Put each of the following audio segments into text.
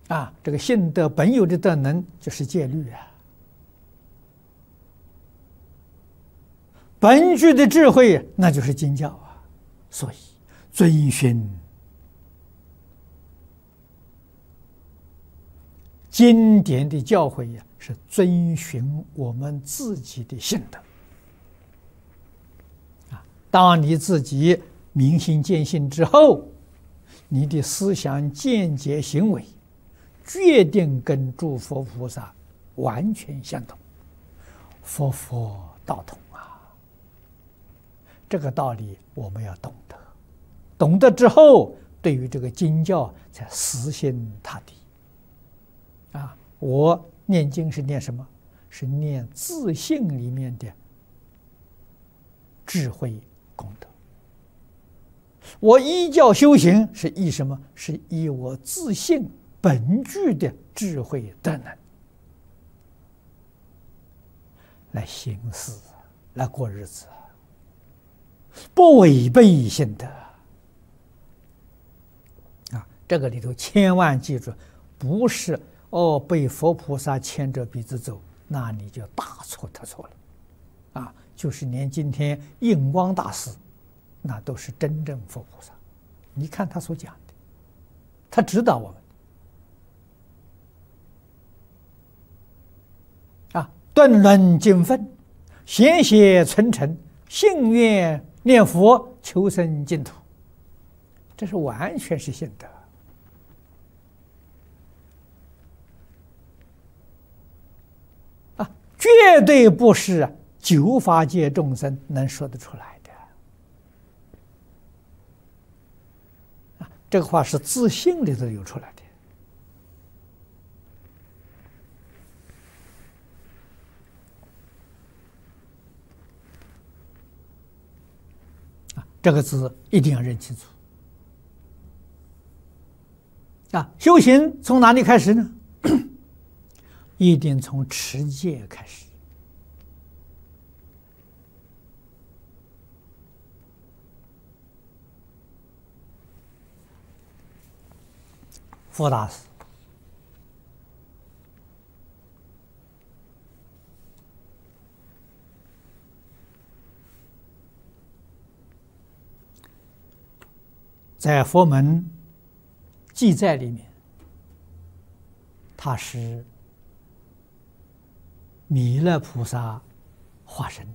这个性德本有的德能就是戒律啊，本具的智慧那就是经教啊，所以遵循经典的教诲呀，是遵循我们自己的性德当你自己明心见性之后，你的思想见解行为决定跟诸佛菩萨完全相同，佛佛道同啊！这个道理我们要懂得，懂得之后，对于这个经教才死心塌地。我念经是念什么？是念自性里面的智慧功德。我依教修行是依什么？是依我自性本具的智慧德能来行事，来过日子，不违背性德这个里头千万记住，不是被佛菩萨牵着鼻子走，那你就大错特错了就是连今天印光大师，那都是真正佛菩萨。你看他所讲的，他指导我们顿论经分，贤写存诚，信愿念佛，求生净土，这是完全是信德绝对不是九法界众生能说得出来的这个话是自信里头有出来的这个字一定要认清楚修行从哪里开始呢？一定从持戒开始佛大师在佛门记载里面，他是弥勒菩萨化身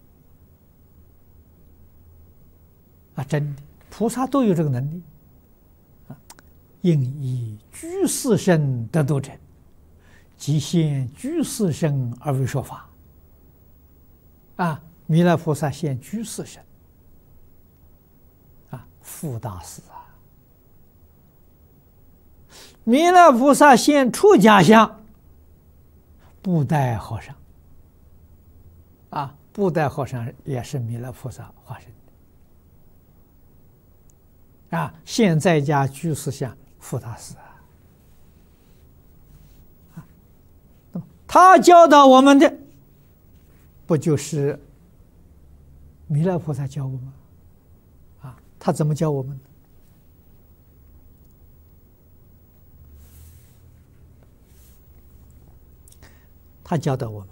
的真的，菩萨都有这个能力应以居士身得度者，即现居士身而为说法弥勒菩萨现居士身富大师弥勒菩萨现出家相，布袋和尚布袋和尚也是弥勒菩萨化身的现在家居士相富大师他教导我们的不就是弥勒菩萨教我们他怎么教我们的？他教导我们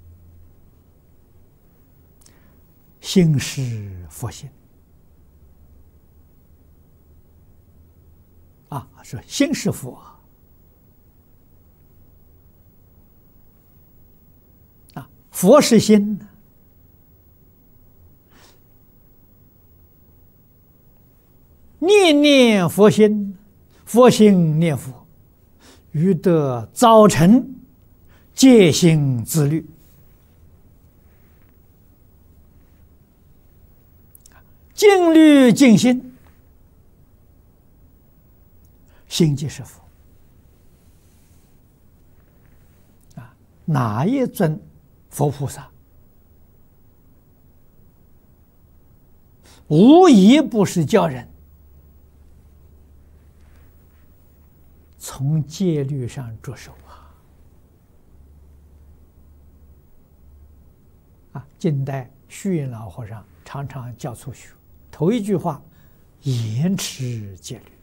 心是佛性说心是佛佛是心念念佛心，佛心念佛，欲得早晨戒心自律。净律净心，心即是佛哪一尊佛菩萨无一不是教人从戒律上着手近代虚云老和尚常常教初学，头一句话：严持戒律。